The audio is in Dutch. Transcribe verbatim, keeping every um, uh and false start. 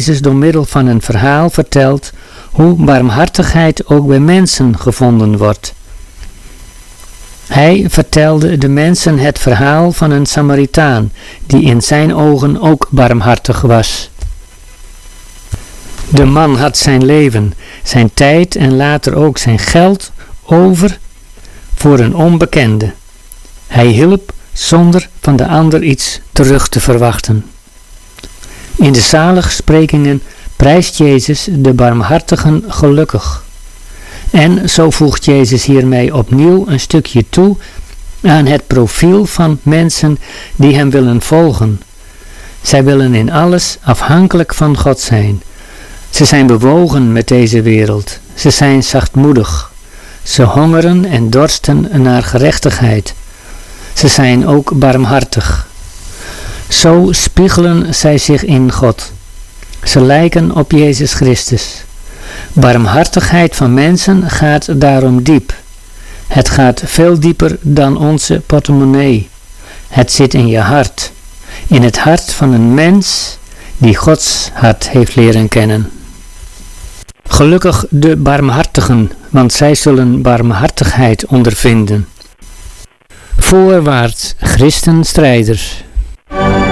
Jezus door middel van een verhaal vertelt hoe barmhartigheid ook bij mensen gevonden wordt. Hij vertelde de mensen het verhaal van een Samaritaan, die in zijn ogen ook barmhartig was. De man had zijn leven, zijn tijd en later ook zijn geld over voor een onbekende. Hij hielp zonder van de ander iets terug te verwachten. In de zaligsprekingen prijst Jezus de barmhartigen gelukkig. En zo voegt Jezus hiermee opnieuw een stukje toe aan het profiel van mensen die hem willen volgen. Zij willen in alles afhankelijk van God zijn. Ze zijn bewogen met deze wereld. Ze zijn zachtmoedig. Ze hongeren en dorsten naar gerechtigheid. Ze zijn ook barmhartig. Zo spiegelen zij zich in God. Ze lijken op Jezus Christus. Barmhartigheid van mensen gaat daarom diep. Het gaat veel dieper dan onze portemonnee. Het zit in je hart. In het hart van een mens die Gods hart heeft leren kennen. Gelukkig de barmhartigen, want zij zullen barmhartigheid ondervinden. Voorwaarts, christenstrijders.